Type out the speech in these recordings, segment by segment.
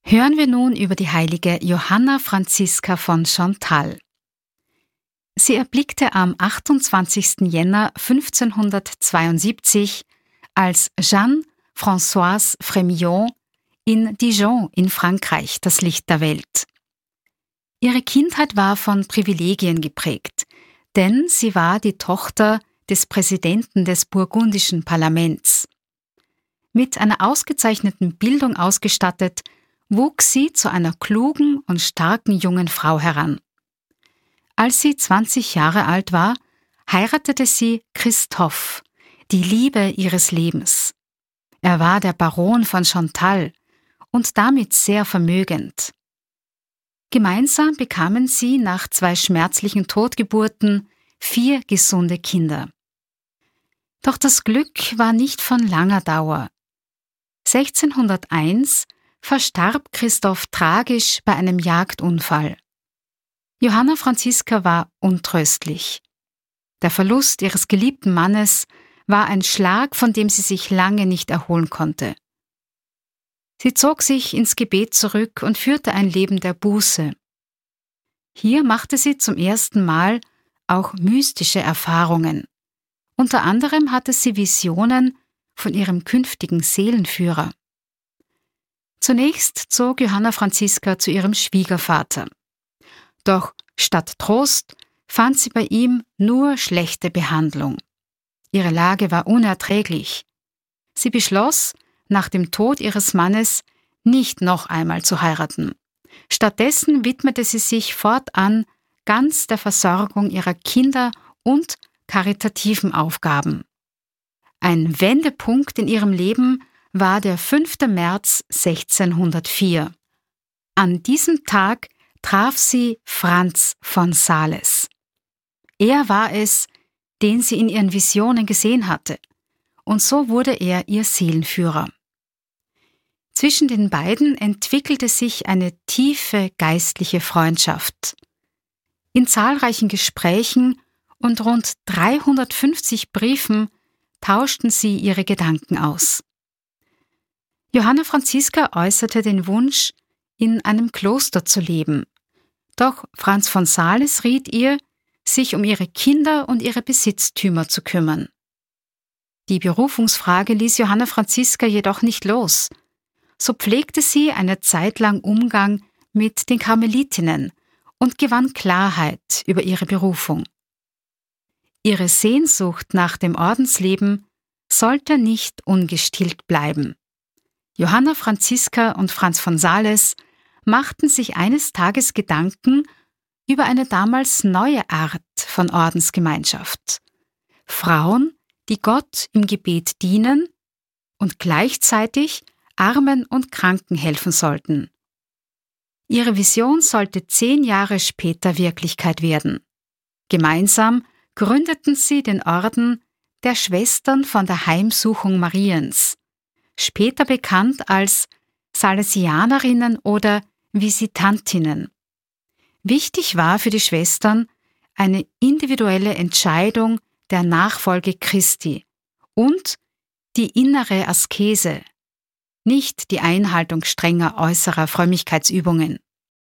Hören wir nun über die heilige Johanna Franziska von Chantal. Sie erblickte am 28. Jänner 1572 als Jeanne Françoise Frémillon in Dijon in Frankreich das Licht der Welt. Ihre Kindheit war von Privilegien geprägt, denn sie war die Tochter des Präsidenten des burgundischen Parlaments. Mit einer ausgezeichneten Bildung ausgestattet, wuchs sie zu einer klugen und starken jungen Frau heran. Als sie 20 Jahre alt war, heiratete sie Christophe, die Liebe ihres Lebens. Er war der Baron von Chantal und damit sehr vermögend. Gemeinsam bekamen sie nach 2 schmerzlichen Totgeburten 4 gesunde Kinder. Doch das Glück war nicht von langer Dauer. 1601 verstarb Christoph tragisch bei einem Jagdunfall. Johanna Franziska war untröstlich. Der Verlust ihres geliebten Mannes war ein Schlag, von dem sie sich lange nicht erholen konnte. Sie zog sich ins Gebet zurück und führte ein Leben der Buße. Hier machte sie zum ersten Mal auch mystische Erfahrungen. Unter anderem hatte sie Visionen von ihrem künftigen Seelenführer. Zunächst zog Johanna Franziska zu ihrem Schwiegervater. Doch statt Trost fand sie bei ihm nur schlechte Behandlung. Ihre Lage war unerträglich. Sie beschloss, nach dem Tod ihres Mannes nicht noch einmal zu heiraten. Stattdessen widmete sie sich fortan ganz der Versorgung ihrer Kinder und karitativen Aufgaben. Ein Wendepunkt in ihrem Leben war der 5. März 1604. An diesem Tag traf sie Franz von Sales. Er war es, den sie in ihren Visionen gesehen hatte, und so wurde er ihr Seelenführer. Zwischen den beiden entwickelte sich eine tiefe geistliche Freundschaft. In zahlreichen Gesprächen und rund 350 Briefen tauschten sie ihre Gedanken aus. Johanna Franziska äußerte den Wunsch, in einem Kloster zu leben. Doch Franz von Sales riet ihr, sich um ihre Kinder und ihre Besitztümer zu kümmern. Die Berufungsfrage ließ Johanna Franziska jedoch nicht los. So pflegte sie eine Zeit lang Umgang mit den Karmelitinnen und gewann Klarheit über ihre Berufung. Ihre Sehnsucht nach dem Ordensleben sollte nicht ungestillt bleiben. Johanna Franziska und Franz von Sales machten sich eines Tages Gedanken über eine damals neue Art von Ordensgemeinschaft. Frauen, die Gott im Gebet dienen und gleichzeitig Armen und Kranken helfen sollten. Ihre Vision sollte 10 Jahre später Wirklichkeit werden. Gemeinsam gründeten sie den Orden der Schwestern von der Heimsuchung Mariens, später bekannt als Salesianerinnen oder Visitantinnen. Wichtig war für die Schwestern eine individuelle Entscheidung der Nachfolge Christi und die innere Askese, nicht die Einhaltung strenger äußerer Frömmigkeitsübungen.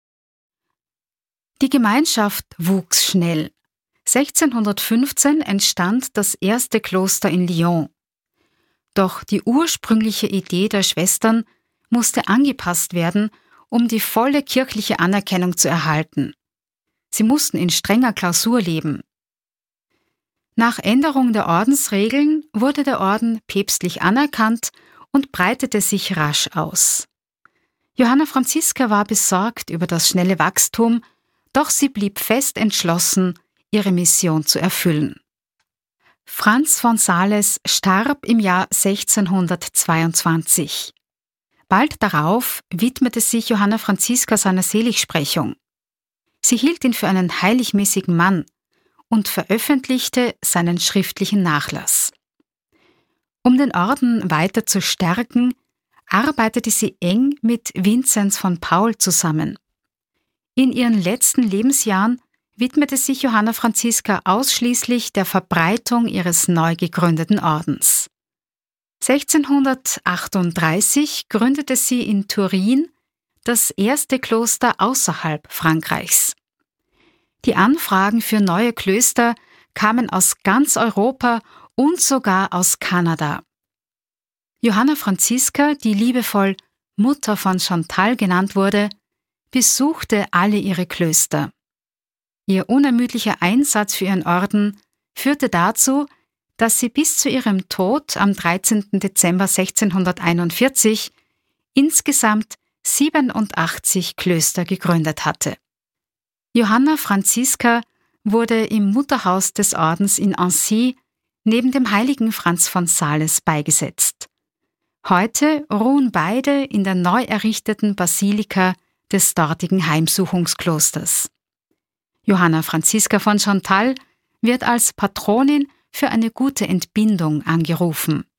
Die Gemeinschaft wuchs schnell. 1615 entstand das erste Kloster in Lyon. Doch die ursprüngliche Idee der Schwestern musste angepasst werden, um die volle kirchliche Anerkennung zu erhalten. Sie mussten in strenger Klausur leben. Nach Änderung der Ordensregeln wurde der Orden päpstlich anerkannt und breitete sich rasch aus. Johanna Franziska war besorgt über das schnelle Wachstum, doch sie blieb fest entschlossen, ihre Mission zu erfüllen. Franz von Sales starb im Jahr 1622. Bald darauf widmete sich Johanna Franziska seiner Seligsprechung. Sie hielt ihn für einen heiligmäßigen Mann und veröffentlichte seinen schriftlichen Nachlass. Um den Orden weiter zu stärken, arbeitete sie eng mit Vinzenz von Paul zusammen. In ihren letzten Lebensjahren widmete sich Johanna Franziska ausschließlich der Verbreitung ihres neu gegründeten Ordens. 1638 gründete sie in Turin das erste Kloster außerhalb Frankreichs. Die Anfragen für neue Klöster kamen aus ganz Europa und sogar aus Kanada. Johanna Franziska, die liebevoll Mutter von Chantal genannt wurde, besuchte alle ihre Klöster. Ihr unermüdlicher Einsatz für ihren Orden führte dazu, dass sie bis zu ihrem Tod am 13. Dezember 1641 insgesamt 87 Klöster gegründet hatte. Johanna Franziska wurde im Mutterhaus des Ordens in Annecy neben dem heiligen Franz von Sales beigesetzt. Heute ruhen beide in der neu errichteten Basilika des dortigen Heimsuchungsklosters. Johanna Franziska von Chantal wird als Patronin für eine gute Entbindung angerufen.